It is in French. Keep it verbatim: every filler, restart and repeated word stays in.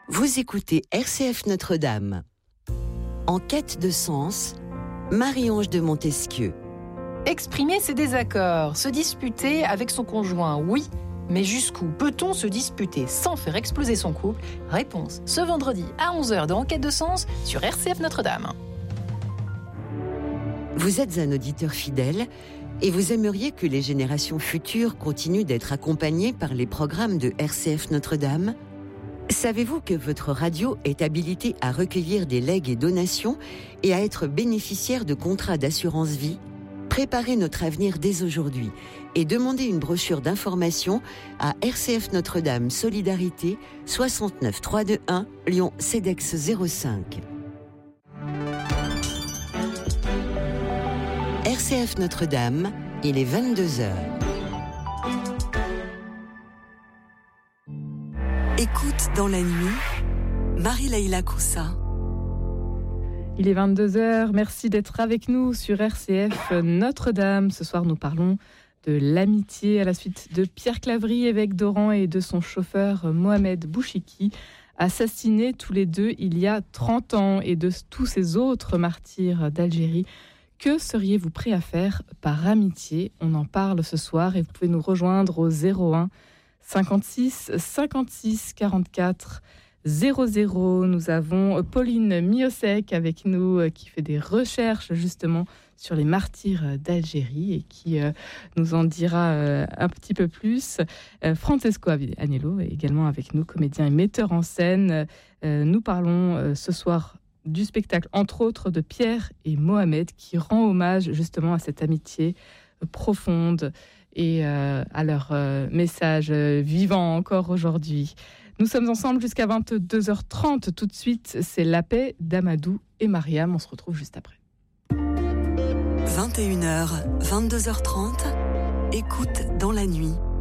Vous écoutez R C F Notre-Dame. En quête de sens, Marie-Ange de Montesquieu. Exprimer ses désaccords, se disputer avec son conjoint, oui, mais jusqu'où peut-on se disputer sans faire exploser son couple ? Réponse ce vendredi à onze heures dans En quête de sens sur R C F Notre-Dame. Vous êtes un auditeur fidèle et vous aimeriez que les générations futures continuent d'être accompagnées par les programmes de R C F Notre-Dame ? Savez-vous que votre radio est habilitée à recueillir des legs et donations et à être bénéficiaire de contrats d'assurance vie ? Préparez notre avenir dès aujourd'hui et demandez une brochure d'information à R C F Notre-Dame Solidarité soixante-neuf trois cent vingt-et-un Lyon CEDEX zéro cinq. R C F Notre-Dame, il est vingt-deux heures. Écoute dans la nuit, Marie-Laïla Koussa. Il est vingt-deux heures, merci d'être avec nous sur R C F Notre-Dame. Ce soir, nous parlons de l'amitié à la suite de Pierre Claverie, évêque d'Oran, et de son chauffeur Mohamed Bouchiki, assassinés tous les deux il y a trente ans, et de tous ces autres martyrs d'Algérie. Que seriez-vous prêt à faire par amitié ? On en parle ce soir et vous pouvez nous rejoindre au zéro un cinquante-six cinquante-six quarante-quatre zéro zéro. Nous avons Pauline Miosek avec nous qui fait des recherches justement sur les martyrs d'Algérie et qui euh, nous en dira euh, un petit peu plus. Euh, Francesco Agnello est également avec nous, comédien et metteur en scène. Euh, nous parlons euh, ce soir du spectacle, entre autres, de Pierre et Mohamed, qui rend hommage justement à cette amitié profonde et euh, à leur euh, message euh, vivant encore aujourd'hui. Nous sommes ensemble jusqu'à vingt-deux heures trente. Tout de suite, c'est La Paix d'Amadou et Mariam. On se retrouve juste après. vingt et une heures, vingt-deux heures trente, écoute dans la nuit.